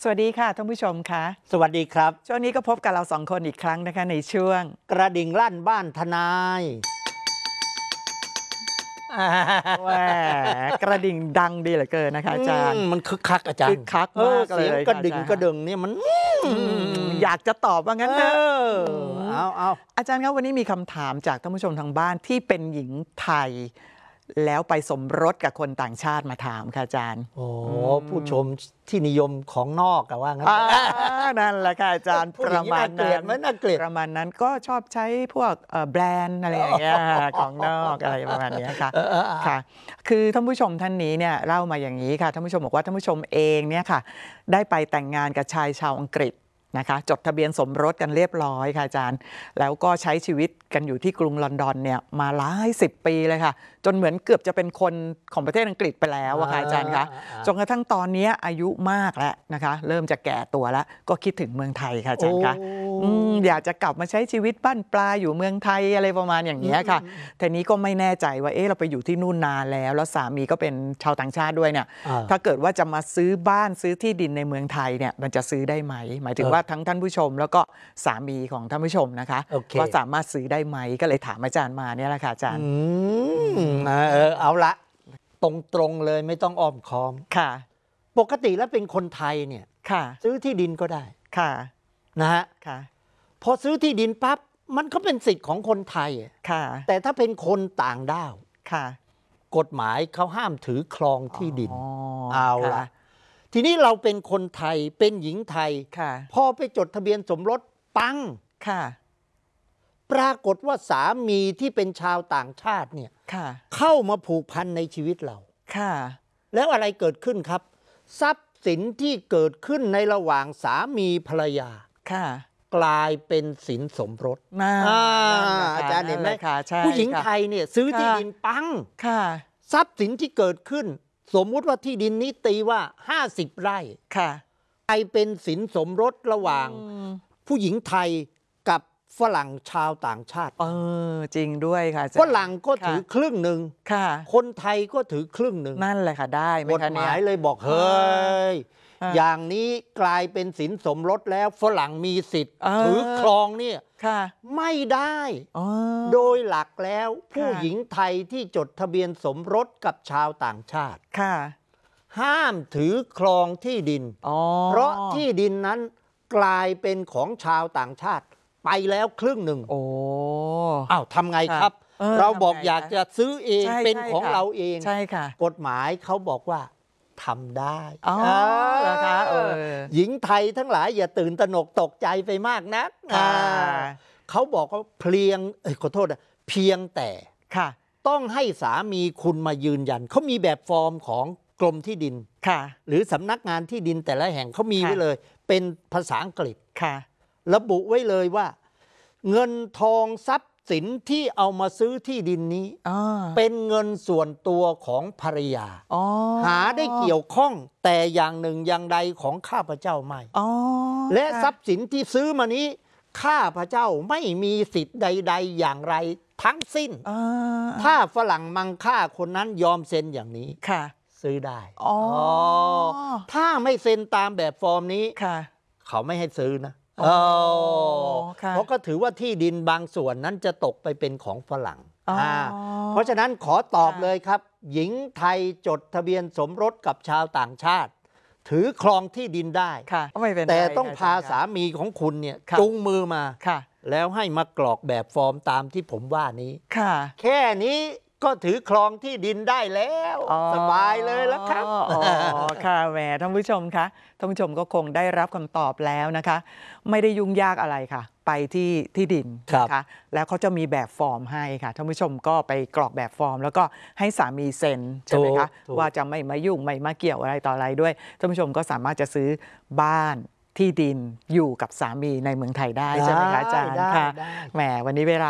สวัสดีค่ะท่านผู้ชมค่ะสวัสดีครับช่วงนี้ก็พบกับเราสองคนอีกครั้งนะคะในช่วงกระดิ่งลั่นบ้านทนายแหวกระดิ่งดังดีเหลือเกินนะคะอาจารย์มันคึกคักอาจารย์คึกคักมากเลยเสียงกระดิ่งกระดึงเนี่ยมันอยากจะตอบว่างั้นเถอะเอาอาจารย์ครับวันนี้มีคำถามจากท่านผู้ชมทางบ้านที่เป็นหญิงไทยแล้วไปสมรสกับคนต่างชาติมาถามค่ะอาจารย์โอ้ผู้ชมที่นิยมของนอกอะว่างั้นนั่นแหละค่ะอาจารย์ประมาณนั้นประมาณนั้นก็ชอบใช้พวกแบรนด์อะไรอย่างเงี้ยของนอกอะไรประมาณนี้ค่ะค่ะคือท่านผู้ชมท่านนี้เนี่ยเล่ามาอย่างนี้ค่ะท่านผู้ชมบอกว่าท่านผู้ชมเองเนี่ยค่ะได้ไปแต่งงานกับชายชาวอังกฤษนะคะจดทะเบียนสมรสกันเรียบร้อยค่ะอาจารย์แล้วก็ใช้ชีวิตกันอยู่ที่กรุงลอนดอนเนี่ยมาหลาย10 ปีเลยค่ะจนเหมือนเกือบจะเป็นคนของประเทศอังกฤษไปแล้วอะค่ะอาจารย์คะจนกระทั่งตอนนี้อายุมากแล้วนะคะเริ่มจะแก่ตัวแล้วก็คิดถึงเมืองไทยค่ะอาจารย์คะอยากจะกลับมาใช้ชีวิตบ้านปลายอยู่เมืองไทยอะไรประมาณอย่างนี้ค่ะทีนี้ก็ไม่แน่ใจว่าเราไปอยู่ที่นู่นนานแล้วสามีก็เป็นชาวต่างชาติด้วยเนี่ยถ้าเกิดว่าจะมาซื้อบ้านซื้อที่ดินในเมืองไทยเนี่ยมันจะซื้อได้ไหมหมายถึงว่าทั้งท่านผู้ชมแล้วก็สามีของท่านผู้ชมนะคะว่าสามารถซื้อได้ไหมก็เลยถามอาจารย์มาเนี่ยแหละค่ะอาจารย์เอาละตรงเลยไม่ต้องอ้อมค้อมค่ะปกติแล้วเป็นคนไทยเนี่ยซื้อที่ดินก็ได้ค่ะนะฮะพอซื้อที่ดินปั๊บมันก็เป็นสิทธิ์ของคนไทยแต่ถ้าเป็นคนต่างด้าวกฎหมายเขาห้ามถือครองที่ดินเอาละทีนี้เราเป็นคนไทยเป็นหญิงไทยพอไปจดทะเบียนสมรสปังปรากฏว่าสามีที่เป็นชาวต่างชาติเนี่ยเข้ามาผูกพันในชีวิตเราแล้วอะไรเกิดขึ้นครับทรัพย์สินที่เกิดขึ้นในระหว่างสามีภรรยากลายเป็นสินสมรสอาจารย์เห็นไหมผู้หญิงไทยเนี่ยซื้อที่ดินปังทรัพย์สินที่เกิดขึ้นสมมุติว่าที่ดินนี้ตีว่า50 ไร่กลายเป็นสินสมรสระหว่างผู้หญิงไทยกับฝรั่งชาวต่างชาติจริงด้วยค่ะฝรั่งก็ถือครึ่งหนึ่งคนไทยก็ถือครึ่งหนึ่งนั่นแหละค่ะได้กฎหมายเลยบอกเฮ้ยอย่างนี้กลายเป็นสินสมรสแล้วฝรั่งมีสิทธิ์ถือครองเนี่ยไม่ได้โดยหลักแล้วผู้หญิงไทยที่จดทะเบียนสมรสกับชาวต่างชาติห้ามถือครองที่ดินเพราะที่ดินนั้นกลายเป็นของชาวต่างชาติไปแล้วครึ่งหนึ่งทำไงครับเราบอกอยากจะซื้อเองเป็นของเราเองกฎหมายเขาบอกว่าทำได้หญิงไทยทั้งหลายอย่าตื่นตระหนกตกใจไปมากนักเขาบอกว่าเพียงแต่ต้องให้สามีคุณมายืนยันเขามีแบบฟอร์มของกรมที่ดินหรือสำนักงานที่ดินแต่ละแห่งเขามีไว้เลยเป็นภาษาอังกฤษระบุไว้เลยว่าเงินทองทรัพย์สินที่เอามาซื้อที่ดินนี้เป็นเงินส่วนตัวของภรรยาหาได้เกี่ยวข้องแต่อย่างหนึ่งอย่างใดของข้าพเจ้าไม่และทรัพย์สินที่ซื้อมานี้ข้าพเจ้าไม่มีสิทธิ์ใดๆอย่างไรทั้งสิ้นถ้าฝรั่งมังค่าคนนั้นยอมเซ็นอย่างนี้ซื้อได้ถ้าไม่เซ็นตามแบบฟอร์มนี้เขาไม่ให้ซื้อนะเพราะก็ถือว่าที่ดินบางส่วนนั้นจะตกไปเป็นของฝรั่งเพราะฉะนั้นขอตอบเลยครับหญิงไทยจดทะเบียนสมรสกับชาวต่างชาติถือครองที่ดินได้แต่ต้องพาสามีของคุณเนี่ยจูงมือมาแล้วให้มากรอกแบบฟอร์มตามที่ผมว่านี้แค่นี้ก็ถือครองที่ดินได้แล้วสบายเลยแล้วครับค่ะแหมท่านผู้ชมคะท่านผู้ชมก็คงได้รับคำตอบแล้วนะคะไม่ได้ยุ่งยากอะไรค่ะไปที่ดินนะคะแล้วเขาจะมีแบบฟอร์มให้ค่ะท่านผู้ชมก็ไปกรอกแบบฟอร์มแล้วก็ให้สามีเซ็นใช่ไหมคะว่าจะไม่มายุ่งไม่มาเกี่ยวอะไรต่ออะไรด้วยท่านผู้ชมก็สามารถจะซื้อบ้านที่ดินอยู่กับสามีในเมืองไทยได้ใช่ไหมคะอาจารย์ค่ะแหมวันนี้เวลา